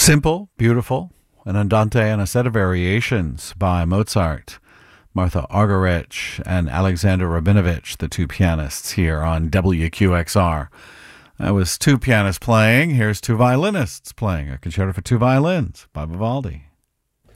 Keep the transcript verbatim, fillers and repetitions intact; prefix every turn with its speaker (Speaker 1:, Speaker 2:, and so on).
Speaker 1: Simple, beautiful, an andante and a set of variations by Mozart, Martha Argerich, and Alexander Rabinovich, the two pianists here on W Q X R. That was two pianists playing. Here's two violinists playing a concerto for two violins by Vivaldi.